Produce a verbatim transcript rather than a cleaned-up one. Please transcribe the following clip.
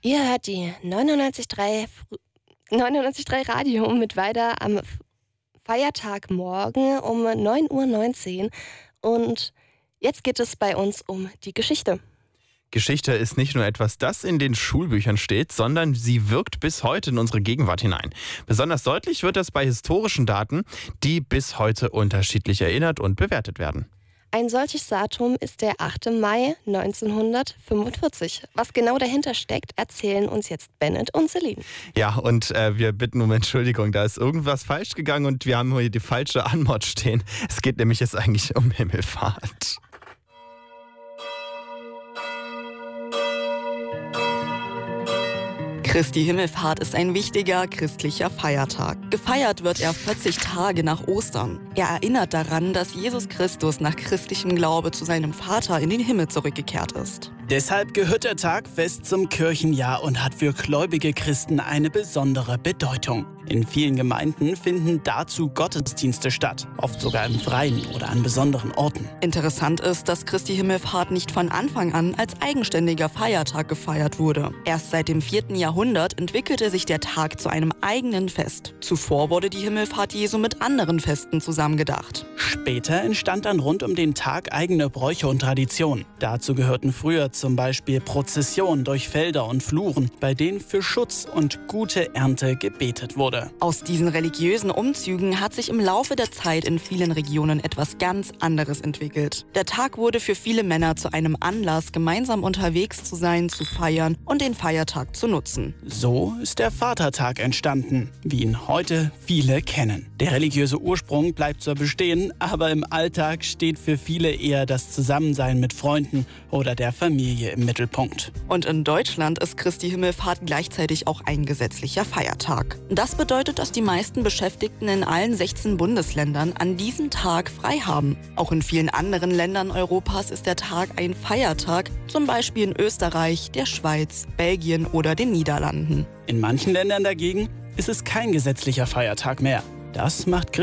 Ihr hört die neunundneunzig Komma drei Fr- neunundneunzig Komma drei Radio mit weiter am F- Feiertag morgen um neun Uhr neunzehn. Und jetzt geht es bei uns um die Geschichte. Geschichte ist nicht nur etwas, das in den Schulbüchern steht, sondern sie wirkt bis heute in unsere Gegenwart hinein. Besonders deutlich wird das bei historischen Daten, die bis heute unterschiedlich erinnert und bewertet werden. Ein solches Datum ist der achte Mai neunzehnhundertfünfundvierzig. Was genau dahinter steckt, erzählen uns jetzt Bennett und Celine. Ja, und äh, wir bitten um Entschuldigung, da ist irgendwas falsch gegangen und wir haben hier die falsche Anmod stehen. Es geht nämlich jetzt eigentlich um Himmelfahrt. Christi Himmelfahrt ist ein wichtiger christlicher Feiertag. Gefeiert wird er vierzig Tage nach Ostern. Er erinnert daran, dass Jesus Christus nach christlichem Glaube zu seinem Vater in den Himmel zurückgekehrt ist. Deshalb gehört der Tag fest zum Kirchenjahr und hat für gläubige Christen eine besondere Bedeutung. In vielen Gemeinden finden dazu Gottesdienste statt, oft sogar im Freien oder an besonderen Orten. Interessant ist, dass Christi Himmelfahrt nicht von Anfang an als eigenständiger Feiertag gefeiert wurde. Erst seit dem vierten Jahrhundert entwickelte sich der Tag zu einem eigenen Fest. Zuvor wurde die Himmelfahrt Jesu mit anderen Festen zusammengedacht. Später entstand dann rund um den Tag eigene Bräuche und Traditionen. Dazu gehörten früher zum Beispiel Prozessionen durch Felder und Fluren, bei denen für Schutz und gute Ernte gebetet wurde. Aus diesen religiösen Umzügen hat sich im Laufe der Zeit in vielen Regionen etwas ganz anderes entwickelt. Der Tag wurde für viele Männer zu einem Anlass, gemeinsam unterwegs zu sein, zu feiern und den Feiertag zu nutzen. So ist der Vatertag entstanden, wie ihn heute viele kennen. Der religiöse Ursprung bleibt zwar bestehen, aber im Alltag steht für viele eher das Zusammensein mit Freunden oder der Familie im Mittelpunkt. Und in Deutschland ist Christi Himmelfahrt gleichzeitig auch ein gesetzlicher Feiertag. Das bedeutet, dass die meisten Beschäftigten in allen sechzehn Bundesländern an diesem Tag frei haben. Auch in vielen anderen Ländern Europas ist der Tag ein Feiertag, zum Beispiel in Österreich, der Schweiz, Belgien oder den Niederlanden. In manchen Ländern dagegen ist es kein gesetzlicher Feiertag mehr. Das macht